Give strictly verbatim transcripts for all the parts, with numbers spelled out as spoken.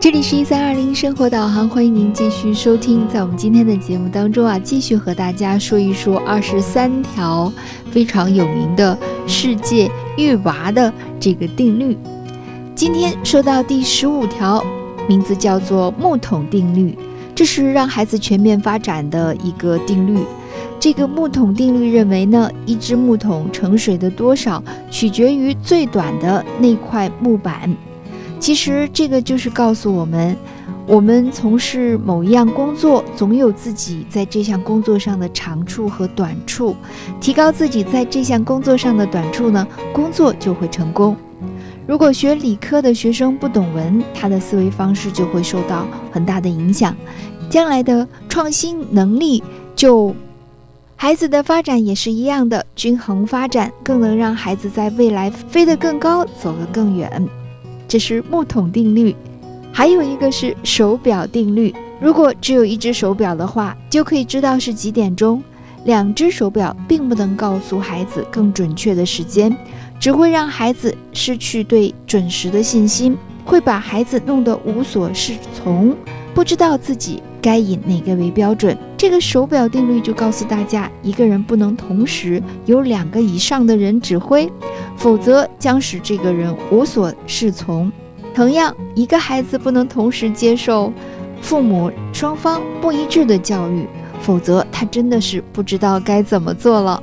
这里是一三二零生活导航，欢迎您继续收听。在我们今天的节目当中啊，继续和大家说一说二十三条非常有名的世界育娃的这个定律。今天说到第十五条，名字叫做木桶定律，这是让孩子全面发展的一个定律。这个木桶定律认为呢，一只木桶盛水的多少取决于最短的那块木板。其实这个就是告诉我们，我们从事某一样工作，总有自己在这项工作上的长处和短处，提高自己在这项工作上的短处呢，工作就会成功。如果学理科的学生不懂文，他的思维方式就会受到很大的影响，将来的创新能力就孩子的发展也是一样的，均衡发展更能让孩子在未来飞得更高，走得更远。这是木桶定律。还有一个是手表定律，如果只有一只手表的话，就可以知道是几点钟。两只手表并不能告诉孩子更准确的时间，只会让孩子失去对准时的信心，会把孩子弄得无所适从，不知道自己该以哪个为标准。这个手表定律就告诉大家，一个人不能同时有两个以上的人指挥，否则将使这个人无所适从。同样，一个孩子不能同时接受父母双方不一致的教育，否则他真的是不知道该怎么做了。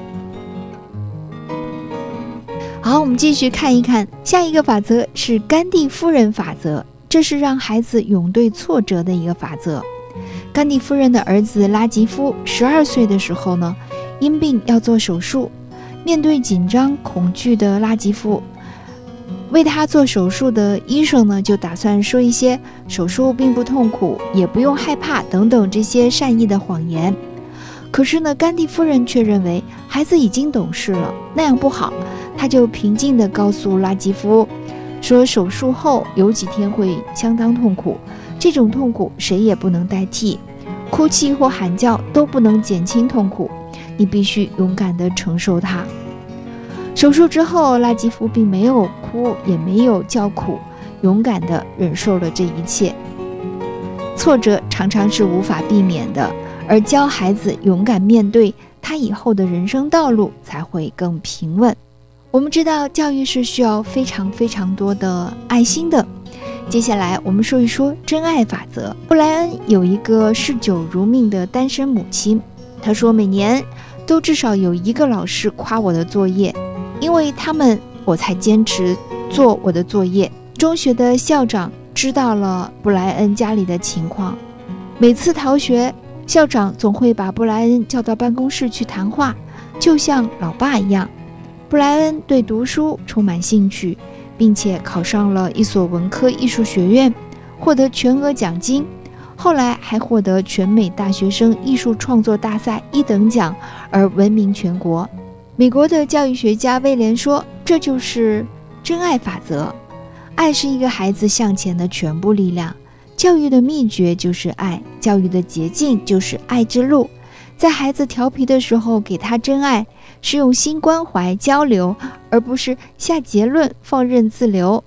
好，我们继续看一看下一个法则，是甘地夫人法则。这是让孩子勇对挫折的一个法则。甘地夫人的儿子拉吉夫十二岁的时候呢，因病要做手术。面对紧张恐惧的拉吉夫，为他做手术的医生呢，就打算说一些手术并不痛苦，也不用害怕等等这些善意的谎言。可是呢，甘地夫人却认为孩子已经懂事了，那样不好。他就平静地告诉拉吉夫说，手术后有几天会相当痛苦，这种痛苦谁也不能代替，哭泣或喊叫都不能减轻痛苦，你必须勇敢地承受它。手术之后，拉吉夫并没有哭，也没有叫苦，勇敢地忍受了这一切。挫折常常是无法避免的，而教孩子勇敢面对，他以后的人生道路才会更平稳。我们知道教育是需要非常非常多的爱心的。接下来我们说一说真爱法则。布莱恩有一个嗜酒如命的单身母亲，她说每年都至少有一个老师夸我的作业，因为他们我才坚持做我的作业。中学的校长知道了布莱恩家里的情况，每次逃学，校长总会把布莱恩叫到办公室去谈话，就像老爸一样。布莱恩对读书充满兴趣，并且考上了一所文科艺术学院，获得全额奖金，后来还获得全美大学生艺术创作大赛一等奖，而闻名全国。美国的教育学家威廉说，这就是真爱法则。爱是一个孩子向前的全部力量，教育的秘诀就是爱，教育的捷径就是爱之路。在孩子调皮的时候给他真爱，是用心关怀交流，而不是下结论放任自流。